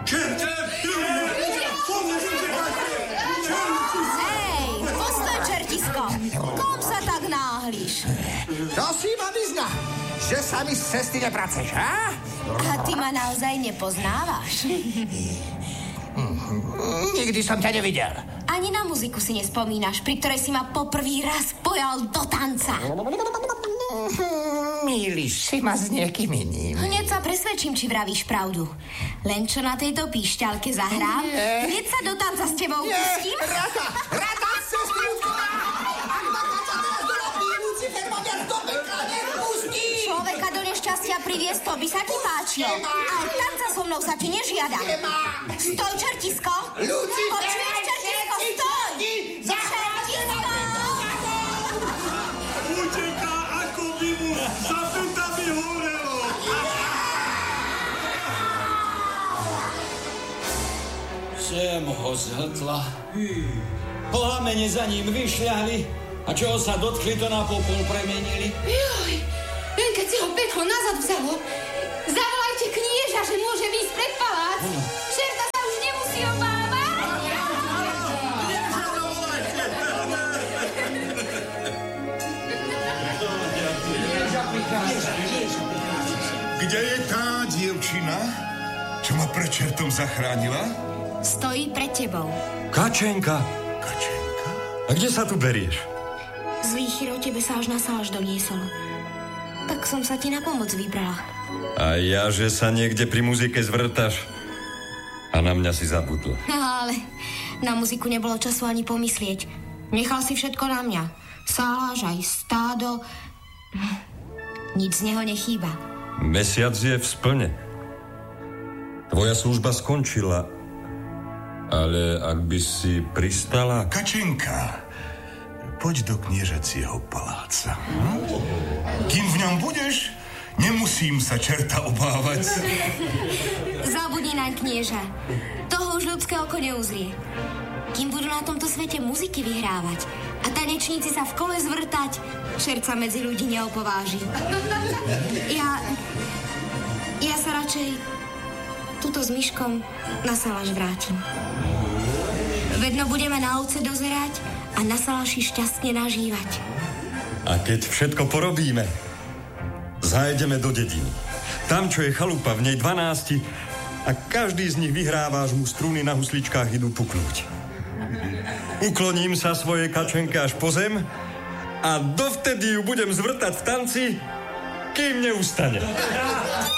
Hej, postoj, čertisko. Kom sa tak náhliš? To si ma vyzna, že sa mi z cesty nepraceš, ha? A ty ma naozaj nepoznávaš? Nikdy som ťa nevidel. Ani na muziku si nespomínaš, pri ktorej si ma poprvý raz pojal do tanca. Mýliš si ma s niekým iným. Hneď sa presvedčím, či vravíš pravdu. Len čo na tejto píšťalke zahrám, hneď sa do tanca s tebou pustím. Rada, sestričko! Ak ma kača teraz dorobí, Lucifer ma viac do pekla nepustí! Človeka do nešťastia priviesť, to by sa ti páčilo. Ale tanca so mnou sa ti nežiada. Stoj, čertisko! Lucifer! Počuješ, čertisko, stoj! Čertisko! Uteká, ako by mu za putami horelo. Sem ho zhltla. Plamene za ním vyšľahli a čo sa dotkli, to na popol premenili. Joj, len keď si ho peklo nazad vzalo, zavolajte knieža, že môže výjsť pred palác. Čerta sa už nemusí obávať. Kde je tá dievčina, čo ma pred čertom zachránila? Stojí pred tebou. Kačenka. Kačenka? A kde sa tu berieš? Zlý Chiro tebe sa až na sáž doniesol. Tak som sa ti na pomoc vybrala. A ja, že sa niekde pri muzike zvrtaš. A na mňa si zabudla. Ale na muziku nebolo času ani pomyslieť. Nechal si všetko na mňa. Sáláž aj stádo. Nič z neho nechýba. Mesiac je v splne. Tvoja služba skončila. Ale ak by si pristala... Kačenka, poď do kniežacieho paláca. Kým v ňom budeš, nemusím sa čerta obávať. Zabudni naň, knieža. Toho už ľudské oko neuzrie. Kým budú na tomto svete muziky vyhrávať a tanečníci sa v kole zvrtať, čert sa medzi ľudí neopováži. Ja sa radšej tuto s Myškom na Salaš vrátim. Vedno budeme na ovce dozerať a na Salaši šťastne nažívať. A keď všetko porobíme, zajdeme do dediny. Tam, čo je chalupa, v nej 12 a každý z nich vyhráva, až mu struny na husličkách idú puknúť. Ukloním sa svojej kačenke až po zem a dovtedy ju budem zvrtať v tanci, kým neustane.